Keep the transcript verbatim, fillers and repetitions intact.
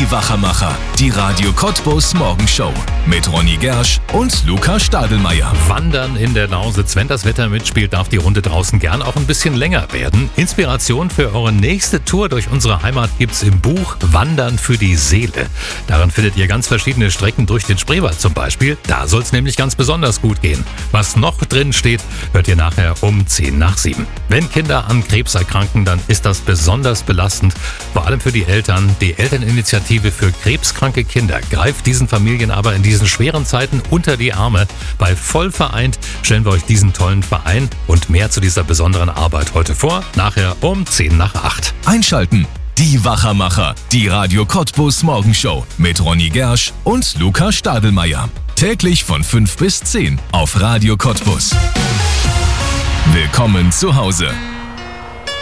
Die Wachermacher, die Radio Cottbus Morgenshow mit Ronny Gersch und Luca Stadelmeier. Wandern in der Lausitz. Wenn das Wetter mitspielt, darf die Runde draußen gern auch ein bisschen länger werden. Inspiration für eure nächste Tour durch unsere Heimat gibt's im Buch Wandern für die Seele. Darin findet ihr ganz verschiedene Strecken durch den Spreewald zum Beispiel. Da soll's nämlich ganz besonders gut gehen. Was noch drin steht, hört ihr nachher um zehn nach sieben. Wenn Kinder an Krebs erkranken, dann ist das besonders belastend. Vor allem für die Eltern. Die Elterninitiative für krebskranke Kinder greift diesen Familien aber in diesen schweren Zeiten unter die Arme. Bei Vollvereint stellen wir euch diesen tollen Verein und mehr zu dieser besonderen Arbeit heute vor. Nachher um zehn nach acht. Einschalten. Die Wachermacher, die Radio Cottbus Morgenshow mit Ronny Gersch und Luca Stadelmeier. Täglich von fünf bis zehn auf Radio Cottbus. Willkommen zu Hause.